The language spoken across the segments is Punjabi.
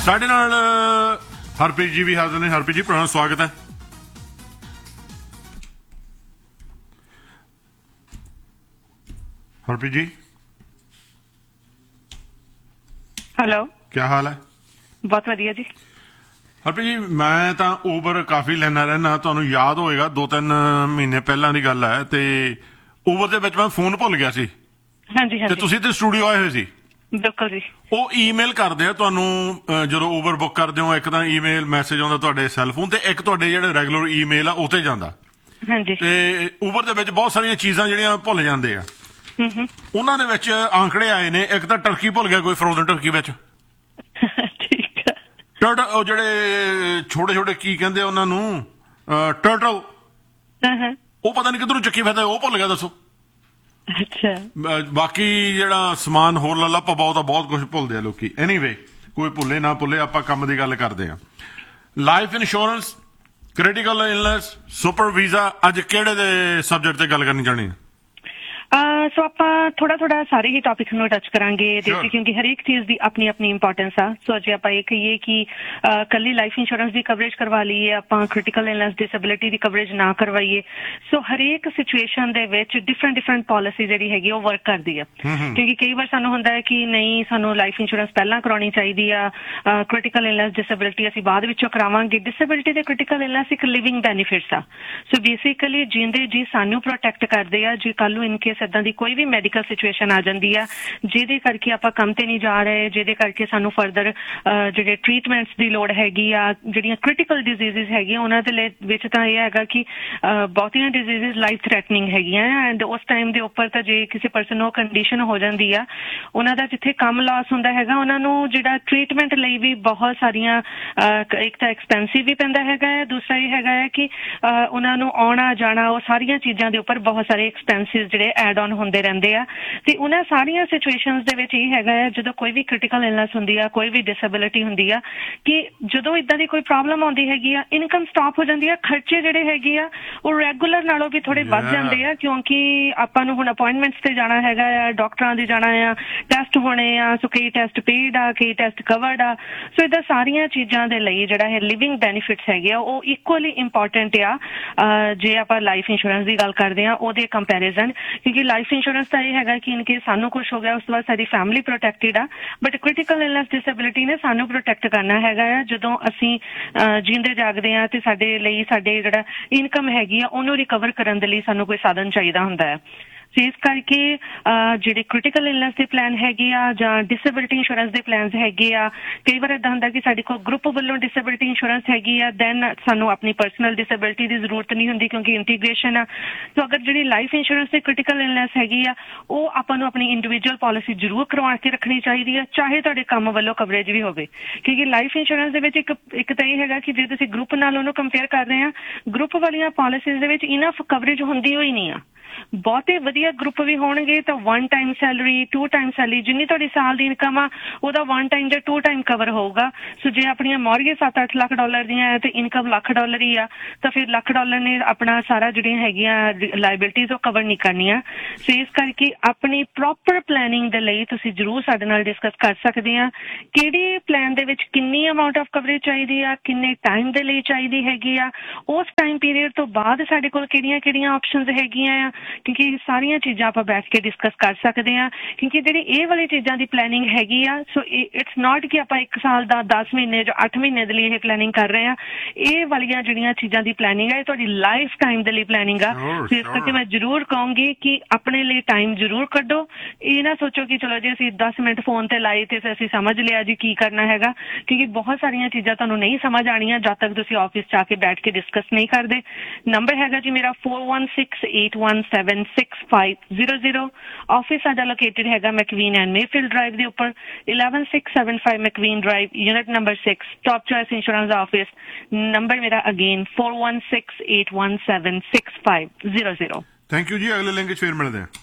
ਸਾਡੇ ਨਾਲ ਹਰਪ੍ਰੀਤ ਜੀ ਵੀ ਹਾਜ਼ਰ ਨੇ। ਹਰਪ੍ਰੀਤ ਜੀ ਤੁਹਾਡਾ ਸਵਾਗਤ ਹੈ। हरप्रीत जी हेलो, क्या हाल है? बहुत वधिया जी। हरप्रीत जी मैं ਤਾਂ ਊਬਰ ਕਾਫੀ ਲੈਣਾ ਰਹਿਣਾ, ਤੁਹਾਨੂੰ ਯਾਦ ਹੋਏਗਾ 2-3 ਮਹੀਨੇ ਪਹਿਲਾਂ ਦੀ ਗੱਲ ਹੈ ਤੇ ਊਬਰ ਦੇ ਵਿੱਚ ਮੈਂ ਫੋਨ ਭੁੱਲ ਗਿਆ ਸੀ। ਹਾਂਜੀ ਤੇ ਤੁਸੀਂ ਤੇ ਸਟੂਡੀਓ ਆਏ ਹੋਏ ਸੀ। ਬਿਲਕੁਲ ਜੀ। ਉਹ ਈਮੇਲ ਕਰਦੇ ਆ ਤੁਹਾਨੂੰ ਜਦੋਂ ਊਬਰ ਬੁੱਕ ਕਰਦੇ ਹੋ, ਇੱਕ ਤਾਂ ਈਮੇਲ ਮੈਸੇਜ ਆਉਂਦਾ ਤੁਹਾਡੇ ਸੈੱਲ ਫੋਨ ਤੇ, ਇੱਕ ਤੁਹਾਡੇ ਜਿਹੜੇ ਰੈਗੂਲਰ ਈਮੇਲ ਆ ਉਹ ਤੇ ਜਾਂਦਾ। ਹਾਂਜੀ। ਤੇ ਊਬਰ ਦੇ ਵਿੱਚ ਬਹੁਤ ਸਾਰੀਆਂ ਚੀਜ਼ਾਂ ਜਿਹੜੀਆਂ ਭੁੱਲ ਜਾਂਦੇ ਆ। ਉਹਨਾਂ ਦੇ ਵਿੱਚ ਆંકੜੇ ਆਏ ਨੇ, ਇੱਕ ਤਾਂ ਟਰਕੀ ਭੁੱਲ ਗਿਆ ਕੋਈ, ਫਰੋਜ਼ਨ ਟਰਕੀ ਵਿੱਚ। ਠੀਕ ਹੈ। ਉਹ ਜਿਹੜੇ ਛੋਟੇ ਛੋਟੇ ਕੀ ਕਹਿੰਦੇ ਉਹਨਾਂ ਨੂੰ, ਟਰਟਲ, ਉਹ ਪਤਾ ਨਹੀਂ ਕਿੱਧਰੋਂ ਚੱਕੀ ਫਿਰਦਾ, ਉਹ ਭੁੱਲ ਗਿਆ। ਦੱਸੋ। ਅੱਛਾ। ਬਾਕੀ ਜਿਹੜਾ ਸਮਾਨ ਹੋਰ ਲੱਲਾ ਪਵਾਓ ਤਾਂ ਬਹੁਤ ਕੁਝ ਭੁੱਲਦੇ ਆ ਲੋਕੀ। ਐਨੀਵੇ ਕੋਈ ਭੁੱਲੇ ਨਾ ਭੁੱਲੇ, ਆਪਾਂ ਕੰਮ ਦੀ ਗੱਲ ਕਰਦੇ ਆ। Life insurance, critical illness, super visa, ਅੱਜ ਕਿਹੜੇ ਦੇ ਸਬਜੈਕਟ ਤੇ ਗੱਲ ਕਰਨੀ ਚਾਹਣੀ ਹੈ? ਸੋ ਆਪਾਂ ਥੋੜਾ ਸਾਰੇ ਹੀ ਟੌਪਿਕ ਨੂੰ ਟੱਚ ਕਰਾਂਗੇ ਕਿਉਂਕਿ ਹਰੇਕ ਚੀਜ਼ ਦੀ ਆਪਣੀ ਆਪਣੀ ਇੰਪੋਰਟੈਂਸ ਆ। ਸੋ ਜੇ ਆਪਾਂ ਇਹ ਕਹੀਏ ਕਿ ਕੱਲੀ ਲਾਈਫ ਇੰਸ਼ੋਰੈਂਸ ਦੀ ਕਵਰੇਜ ਕਰਵਾ ਲਈਏ, ਆਪਾਂ ਕ੍ਰਿਟੀਕਲ ਇਲਨੈਸ ਡਿਸੇਬਿਲਿਟੀ ਦੀ ਕਵਰੇਜ ਨਾ ਕਰਵਾਈਏ, ਸੋ ਹਰੇਕ ਸਿਚੁਏਸ਼ਨ ਦੇ ਵਿੱਚ ਡਿਫਰੈਂਟ ਪਾਲਿਸੀ ਜਿਹੜੀ ਹੈਗੀ ਉਹ ਵਰਕ ਕਰਦੀ ਆ। ਕਿਉਂਕਿ ਕਈ ਵਾਰ ਸਾਨੂੰ ਹੁੰਦਾ ਹੈ ਕਿ ਨਹੀਂ, ਸਾਨੂੰ ਲਾਈਫ ਇੰਸ਼ੋਰੈਂਸ ਪਹਿਲਾਂ ਕਰਾਉਣੀ ਚਾਹੀਦੀ ਆ, ਕ੍ਰਿਟੀਕਲ ਇਲਨੈਸ ਡਿਸੇਬਿਲਿਟੀ ਅਸੀਂ ਬਾਅਦ ਵਿੱਚੋਂ ਕਰਾਵਾਂਗੇ। ਡਿਸੇਬਿਲਿਟੀ ਤੇ ਕ੍ਰਿਟੀਕਲ ਇਲਨੈਸ ਇੱਕ ਲਿਵਿੰਗ ਬੈਨੀਫਿਟਸ ਆ। ਸੋ ਬੇਸਿਕਲੀ ਜਿੰਦੇ ਜੀ ਸਾਨੂੰ ਪ੍ਰੋਟੈਕਟ ਕਰਦੇ ਆ। ਜੇ ਕੱਲ ਨੂੰ ਇਨ ਕੇਸ ਏਦਾਂ ਦੀ ਕੋਈ ਵੀ ਮੈਡੀਕਲ ਸਿਚੁਏਸ਼ਨ ਆ ਜਾਂਦੀ ਆ ਜਿਹਦੇ ਕਰਕੇ ਆਪਾਂ ਕੰਮ ਤੇ ਨਹੀਂ ਜਾ ਰਹੇ, ਜਿਹਦੇ ਕਰਕੇ ਸਾਨੂੰ ਫਰਦਰ ਜਿਹੜੇ ਟ੍ਰੀਟਮੈਂਟਸ ਦੀ ਲੋੜ ਹੈਗੀ ਆ, ਜਿਹੜੀਆਂ ਕ੍ਰਿਟੀਕਲ ਡਿਜ਼ੀਜ਼ਸ ਹੈਗੀਆਂ ਉਹਨਾਂ ਦੇ ਵਿੱਚ ਤਾਂ ਇਹ ਹੈਗਾ ਕਿ ਬਹੁਤੀਆਂ ਡਿਜ਼ੀਜ਼ਸ ਲਾਈਫ ਥ੍ਰੈਟਨਿੰਗ ਹੈਗੀਆਂ ਐਂਡ ਉਸ ਟਾਈਮ ਦੇ ਉੱਪਰ ਤਾਂ ਜੇ ਕਿਸੇ ਪਰਸਨ ਨੂੰ ਕੰਡੀਸ਼ਨ ਹੋ ਜਾਂਦੀ ਆ, ਉਹਨਾਂ ਦਾ ਜਿੱਥੇ ਕੰਮ ਲਾਸ ਹੁੰਦਾ ਹੈਗਾ, ਉਹਨਾਂ ਨੂੰ ਜਿਹੜਾ ਟ੍ਰੀਟਮੈਂਟ ਲਈ ਵੀ ਬਹੁਤ ਸਾਰੀਆਂ, ਇੱਕ ਤਾਂ ਐਕਸਪੈਂਸਿਵ ਵੀ ਪੈਂਦਾ ਹੈਗਾ ਹੈ, ਦੂਸਰਾ ਇਹ ਹੈਗਾ ਹੈ ਕਿ ਉਹਨਾਂ ਨੂੰ ਆਉਣਾ ਜਾਣਾ, ਉਹ ਸਾਰੀਆਂ ਚੀਜ਼ਾਂ ਦੇ ਉੱਪਰ ਬਹੁਤ ਸਾਰੇ ਐਕਸਪੈਂਸਿਸ ਜਿਹੜੇ ਐਡ ਆਨ ਹੁੰਦੇ ਰਹਿੰਦੇ ਆ। ਤੇ ਉਹਨਾਂ ਸਾਰੀਆਂ ਸਿਚੁਏਸ਼ਨਸ ਦੇ ਵਿੱਚ ਇਹ ਹੈਗਾ ਹੈ ਜਦੋਂ ਕੋਈ ਵੀ ਕ੍ਰਿਟੀਕਲ ਇਲਨੈਸ ਹੁੰਦੀ ਆ, ਕੋਈ ਵੀ ਡਿਸੇਬਿਲਿਟੀ ਹੁੰਦੀ ਆ, ਕਿ ਜਦੋਂ ਇਦਾਂ ਦੀ ਕੋਈ ਪ੍ਰੋਬਲਮ ਆਉਂਦੀ ਹੈਗੀ ਆ, ਇਨਕਮ ਸਟਾਪ ਹੋ ਜਾਂਦੀ ਆ, ਖਰਚੇ ਜਿਹੜੇ ਹੈਗੇ ਆ ਉਹ ਰੈਗੂਲਰ ਨਾਲੋਂ ਵੀ ਥੋੜੇ ਵੱਧ ਜਾਂਦੇ ਆ। ਕਿਉਂਕਿ ਆਪਾਂ ਨੂੰ ਹੁਣ ਅਪਾਇੰਟਮੈਂਟਸ ਤੇ ਜਾਣਾ ਹੈਗਾ ਆ, ਡਾਕਟਰਾਂ ਦੇ ਜਾਣਾ ਆ, ਟੈਸਟ ਹੋਣੇ ਆ, ਸੋ ਕਈ ਟੈਸਟ ਪੇਡ ਆ, ਕਈ ਟੈਸਟ ਕਵਰਡ ਆ। ਸੋ ਇਦਾਂ ਸਾਰੀਆਂ ਚੀਜ਼ਾਂ ਦੇ ਲਈ ਜਿਹੜਾ ਹੈ ਲਿਵਿੰਗ ਬੈਨੀਫਿਟਸ ਹੈਗੇ ਆ ਉਹ ਇਕੁਅਲੀ ਇੰਪੋਰਟੈਂਟ ਆ ਜੇ ਆਪਾਂ ਲਾਈਫ ਇੰਸ਼ੋਰੈਂਸ ਦੀ ਗੱਲ ਕਰਦੇ ਆ ਉਹਦੇ ਕੰਪੈਰੀਜ਼ਨ। ਕਿਉਂਕਿ ਲਾਈਫ ਇੰਸ਼ੋਰੈਂਸ ਤਾਂ ਇਹ ਹੈਗਾ ਕਿ ਇਨ ਕੇਸ ਸਾਨੂੰ ਕੁਛ ਹੋ ਗਿਆ ਉਸ ਤੋਂ ਬਾਅਦ ਸਾਡੀ ਫੈਮਿਲੀ ਪ੍ਰੋਟੈਕਟਿਡ ਆ, ਬਟ ਕ੍ਰਿਟੀਕਲ ਇਲਨੈਸ ਡਿਸੇਬਿਲਿਟੀ ਨੇ ਸਾਨੂੰ ਪ੍ਰੋਟੈਕਟ ਕਰਨਾ ਹੈਗਾ ਆ ਜਦੋਂ ਅਸੀਂ ਜਿੰਦੇ ਜਾਗਦੇ ਆ ਤੇ ਸਾਡੇ ਲਈ ਸਾਡੇ ਜਿਹੜਾ ਇਨਕਮ ਹੈਗੀ ਆ ਉਹਨੂੰ ਰਿਕਵਰ ਕਰਨ ਦੇ ਲਈ ਸਾਨੂੰ ਕੋਈ ਸਾਧਨ ਚਾਹੀਦਾ ਹੁੰਦਾ ਹੈ। ਸੋ ਇਸ ਕਰਕੇ ਜਿਹੜੇ ਕ੍ਰਿਟੀਕਲ ਇਲਨੈਸ ਦੇ ਪਲਾਨ ਹੈਗੇ ਆ ਜਾਂ ਡਿਸੇਬਿਲਿਟੀ ਇੰਸ਼ੋਰੈਂਸ ਦੇ ਪਲਾਨਸ ਹੈਗੇ ਆ, ਕਈ ਵਾਰ ਏਦਾਂ ਹੁੰਦਾ ਕਿ ਸਾਡੇ ਕੋਲ ਗਰੁੱਪ ਵੱਲੋਂ ਡਿਸੇਬਿਲਿਟੀ ਇੰਸ਼ੋਰੈਂਸ ਹੈਗੀ ਆ, ਦੈਨ ਸਾਨੂੰ ਆਪਣੀ ਪਰਸਨਲ ਡਿਸੇਬਿਲਿਟੀ ਦੀ ਜ਼ਰੂਰਤ ਨਹੀਂ ਹੁੰਦੀ ਕਿਉਂਕਿ ਇੰਟੀਗ੍ਰੇਸ਼ਨ ਆ। ਸੋ ਅਗਰ ਜਿਹੜੀ ਲਾਈਫ ਇੰਸ਼ੋਰੈਂਸ ਤੇ ਕ੍ਰਿਟੀਕਲ ਇਲਨੈਸ ਹੈਗੀ ਆ ਉਹ ਆਪਾਂ ਨੂੰ ਆਪਣੀ ਇੰਡੀਵਿਜੂਅਲ ਪਾਲਿਸੀ ਜ਼ਰੂਰ ਕਰਵਾ ਕੇ ਰੱਖਣੀ ਚਾਹੀਦੀ ਆ, ਚਾਹੇ ਤੁਹਾਡੇ ਕੰਮ ਵੱਲੋਂ ਕਵਰੇਜ ਵੀ ਹੋਵੇ। ਕਿਉਂਕਿ ਲਾਈਫ ਇੰਸ਼ੋਰੈਂਸ ਦੇ ਵਿੱਚ ਇੱਕ ਤਾਂ ਇਹ ਹੈਗਾ ਕਿ ਜੇ ਤੁਸੀਂ ਗਰੁੱਪ ਨਾਲ ਉਹਨੂੰ ਕੰਪੇਅਰ ਕਰ ਰਹੇ ਆ, ਗਰੁੱਪ ਵਾਲੀਆਂ ਪਾਲਿਸੀਜ਼ ਦੇ ਵਿੱਚ ਇਨਫ ਕਵਰੇਜ ਹੁੰਦੀ ਹੋਈ ਨਹੀਂ ਆ। ਬਹੁਤੇ ਵਧੀਆ ਗਰੁੱਪ ਵੀ ਹੋਣਗੇ ਤਾਂ 1 ਟਾਈਮ ਸੈਲਰੀ, 2 ਟਾਈਮ ਸੈਲਰੀ, ਜਿੰਨੀ ਤੁਹਾਡੀ ਸਾਲ ਦੀ ਇਨਕਮ ਆ ਉਹਦਾ 1 ਟਾਈਮ ਜਾਂ 2 ਟਾਈਮ ਕਵਰ ਹੋਊਗਾ। ਸੋ ਜੇ ਆਪਣੀਆਂ ਮੌਰਗੇਜ $7-8 ਲੱਖ ਦੀਆਂ ਤੇ ਇਨਕਮ $1,00,000 ਹੀ ਆ ਤਾਂ ਫਿਰ $1,00,000 ਨੇ ਆਪਣਾ ਸਾਰਾ ਜਿਹੜੀਆਂ ਹੈਗੀਆਂ ਲਾਇਬਿਲਿਟੀਜ਼ ਉਹ ਕਵਰ ਨਹੀਂ ਕਰਨੀਆਂ। ਸੋ ਇਸ ਕਰਕੇ ਆਪਣੀ ਪ੍ਰੋਪਰ ਪਲੈਨਿੰਗ ਦੇ ਲਈ ਤੁਸੀਂ ਜ਼ਰੂਰ ਸਾਡੇ ਨਾਲ ਡਿਸਕਸ ਕਰ ਸਕਦੇ ਆ ਕਿਹੜੇ ਪਲਾਨ ਦੇ ਵਿੱਚ ਕਿੰਨੀ ਅਮਾਊਂਟ ਆਫ ਕਵਰੇਜ ਚਾਹੀਦੀ ਆ, ਕਿੰਨੇ ਟਾਈਮ ਦੇ ਲਈ ਚਾਹੀਦੀ ਹੈਗੀ ਆ, ਉਸ ਟਾਈਮ ਪੀਰੀਅਡ ਤੋਂ ਬਾਅਦ ਸਾਡੇ ਕੋਲ ਕਿਹੜੀਆਂ ਆਪਸ਼ਨਸ ਹੈਗੀਆਂ ਆ। ਕਿਉਂਕਿ ਸਾਰੀਆਂ ਚੀਜ਼ਾਂ ਆਪਾਂ ਬੈਠ ਕੇ ਡਿਸਕਸ ਕਰ ਸਕਦੇ ਹਾਂ। ਕਿਉਂਕਿ ਜਿਹੜੀ ਇਹ ਵਾਲੀ ਚੀਜ਼ਾਂ ਦੀ ਪਲੈਨਿੰਗ ਹੈਗੀ ਆ, ਸੋ ਇਟਸ ਨਾਟ ਕਿ ਆਪਾਂ 1 ਸਾਲ ਦਾ 10 ਮਹੀਨੇ ਜਾਂ 8 ਮਹੀਨੇ ਦੇ ਲਈ ਇਹ ਪਲੈਨਿੰਗ ਕਰ ਰਹੇ ਆ। ਇਹ ਵਾਲੀਆਂ ਜਿਹੜੀਆਂ ਚੀਜ਼ਾਂ ਦੀ ਪਲੈਨਿੰਗ ਹੈ ਇਹ ਤੁਹਾਡੀ ਲਾਈਫ ਟਾਈਮ ਦੇ ਲਈ ਪਲੈਨਿੰਗ ਆ। ਇਸ ਕਰਕੇ ਮੈਂ ਜ਼ਰੂਰ ਕਹੂੰਗੀ ਕਿ ਆਪਣੇ ਲਈ ਟਾਈਮ ਜ਼ਰੂਰ ਕੱਢੋ। ਇਹ ਨਾ ਸੋਚੋ ਕਿ ਚਲੋ ਜੀ ਅਸੀਂ 10 ਮਿੰਟ ਫੋਨ ਤੇ ਲਾਏ ਤੇ ਅਸੀਂ ਸਮਝ ਲਿਆ ਜੀ ਕੀ ਕਰਨਾ ਹੈਗਾ, ਕਿਉਂਕਿ ਬਹੁਤ ਸਾਰੀਆਂ ਚੀਜ਼ਾਂ ਤੁਹਾਨੂੰ ਨਹੀਂ ਸਮਝ ਆਉਣੀਆਂ ਜਦ ਤੱਕ ਤੁਸੀਂ ਆਫਿਸ 'ਚ ਆ ਕੇ ਬੈਠ ਕੇ ਡਿਸਕਸ ਨਹੀਂ ਕਰਦੇ। ਨੰਬਰ ਹੈਗਾ ਜੀ ਮੇਰਾ 4168176500। ਆਫਿਸ ਸਾਡਾ ਲੋਕੇਟਡ ਹੈਗਾ ਮੈਕਵੀਨ ਐਂਡ ਮੇਫੀਲਡ ਡਰਾਈਵ ਦੇ ਉੱਪਰ, 11675 ਮੈਕਵੀਨ drive, unit number 6, top choice insurance office. Number ਮੇਰਾ ਅਗੇਨ 4168176500। ਥੈਂਕ ਯੂ ਜੀ। ਅਗਲੇ ਲਿੰਕ 'ਚ ਫਿਰ ਮਿਲਦੇ ਹਾਂ।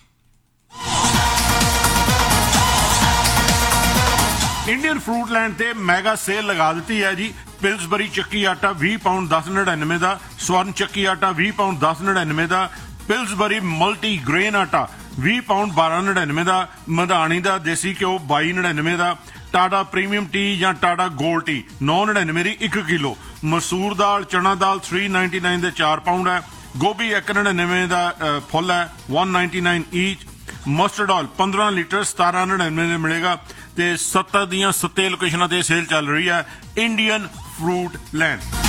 ਇੰਡੀਅਨ ਫਰੂਟ ਲੈਂਡ ਤੇ ਮੈਗਾ ਸੇਲ ਲਗਾ ਦਿੱਤੀ ਹੈ ਜੀ। ਪਿਲਸਬਰੀ ਚੱਕੀ ਆਟਾ 20 ਪਾਉਂਡ 10.99 ਦਾ, ਸਵਰਨ ਚੱਕੀ ਆਟਾ 20 ਪਾਉਂਡ 10.99 ਦਾ, ਪਿਲਸਬਰੀ ਮਲਟੀ ਗ੍ਰੇਨ ਆਟਾ 20 ਪਾਉਂਡ 12.99 ਦਾ, ਮਧਾਣੀ ਦਾ ਦੇਸੀ ਘਿਓ 22.99 ਦਾ, ਟਾਟਾ ਪ੍ਰੀਮੀਅਮ ਟੀ ਜਾਂ ਟਾਟਾ ਗੋਲਡ ਟੀ 999 ਦੀ 1 ਕਿਲੋ। ਮਸੂਰ ਦਾਲ ਚਣਾ ਦਾਲ 399 ਦੇ 4 ਪਾਉਂਡ ਹੈ। ਗੋਭੀ 199 ਦਾ ਫੁੱਲ ਹੈ 199 ਈਚ। ਮਸਟਰਡ ਆਇਲ 15 ਲੀਟਰ 1799 ਦੇ ਮਿਲੇਗਾ ਤੇ 7 ਦੀਆਂ 7 ਲੋਕੇਸ਼ਨਾਂ ਤੇ ਸੇਲ ਚੱਲ ਰਹੀ ਹੈ। Indian fruit land.